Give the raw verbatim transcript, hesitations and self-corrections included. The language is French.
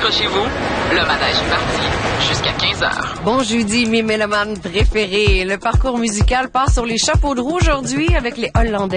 Accrochez-vous, le manège est parti jusqu'à quinze heures. Bon jeudi, mes mélomanes préférés. Le parcours musical part sur les chapeaux de roue aujourd'hui avec les Hollandais.